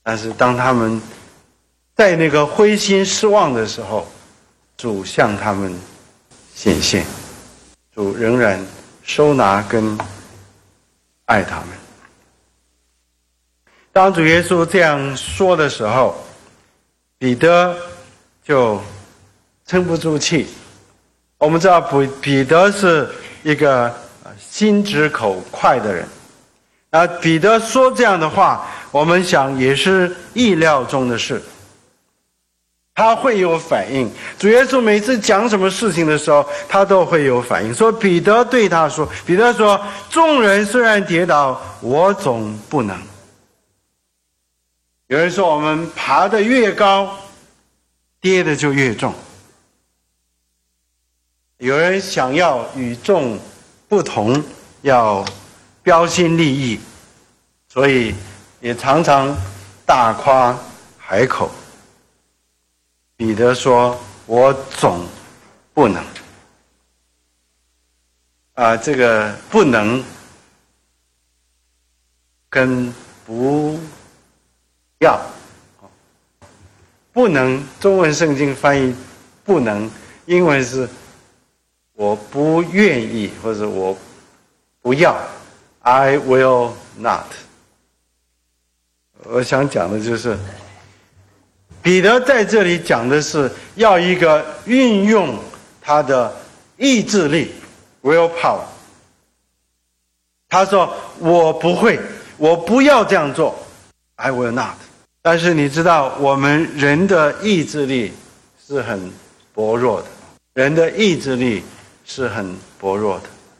但是当他们在那个灰心失望的时候，主向他们显现，主仍然收纳跟爱他们。当主耶稣这样说的时候，彼得就撑不住气。我们知道彼得是一个心直口快的人，彼得说这样的话，我们想也是意料中的事，他会有反应。主耶稣每次讲什么事情的时候，他都会有反应。所以彼得对他说，彼得说，众人虽然跌倒，我总不能。有人说我们爬得越高，跌的就越重。有人想要与众不同，要标新立异，所以也常常大夸海口。彼得说，我总不能。这个不能跟不要，不能，中文圣经翻译不能，英文是我不愿意，或者我不要 I will not。 我想讲的就是彼得在这里讲的是要一个运用他的意志力 willpower。 他说我不会，我不要这样做 I will not。 但是你知道我们人的意志力是很薄弱的，人的意志力是很薄弱的。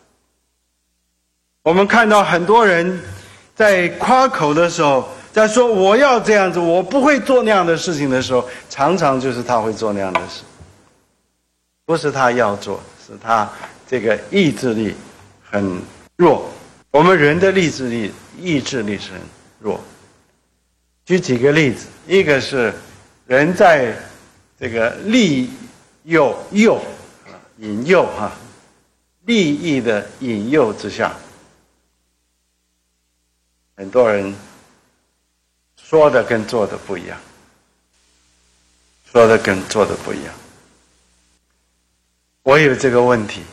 我们看到很多人在夸口的时候，在说我要这样子，我不会做那样的事情的时候，常常就是他会做那样的事，不是他要做，是他这个意志力很弱。我们人的意志力是很弱。举几个例子，一个是人在这个利诱引诱利益的引诱之下，很多人说的跟做的不一样，说的跟做的不一样。我有这个问题。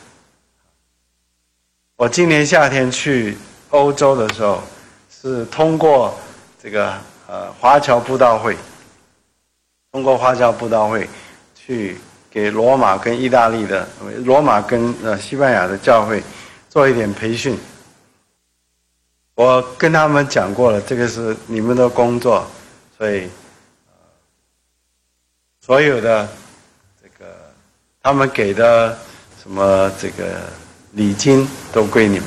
我今年夏天去欧洲的时候，是通过这个华侨布道会，去给罗马跟意大利的罗马跟西班牙的教会做一点培训。我跟他们讲过了，这个是你们的工作，所以所有的这个他们给的什么这个礼金都归你们。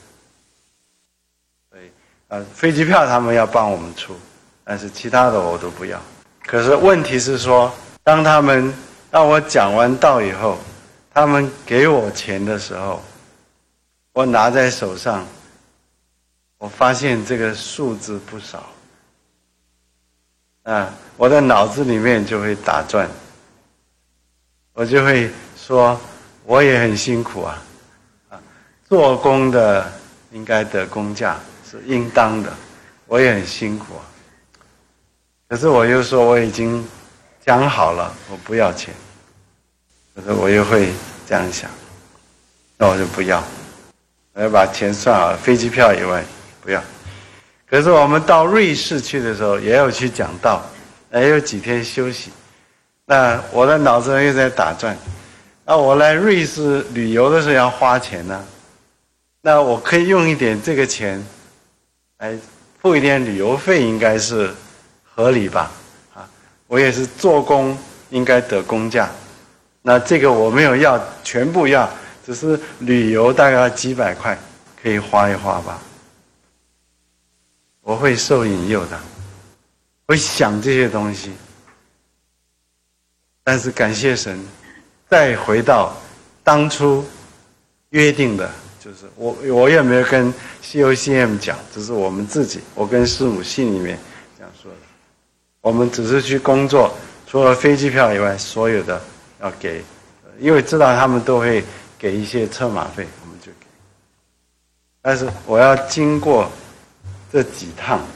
所以飞机票他们要帮我们出，但是其他的我都不要。可是问题是说，当他们让我讲完道以后，他们给我钱的时候，我拿在手上，我发现这个数字不少。我的脑子里面就会打转，我就会说，我也很辛苦啊，做工的应该得工价是应当的，我也很辛苦啊。可是我又说我已经讲好了，我不要钱。可是我又会这样想，那我就不要，我要把钱算好了，飞机票以外不要。可是我们到瑞士去的时候，也有去讲道，也有几天休息。那我的脑子又在打转，我来瑞士旅游的时候要花钱呢，那我可以用一点这个钱来付一点旅游费，应该是合理吧？我也是做工应该得工价，那这个我没有要全部要，只是旅游大概几百块，可以花一花吧。我会受引诱的，会想这些东西。但是感谢神，再回到当初约定的，就是我也没有跟 COCM 讲，只是我们自己，我跟师母信里面这样说的。我们只是去工作，除了飞机票以外，所有的要给，因为知道他们都会给一些车马费，我们就给。但是我要经过这几趟，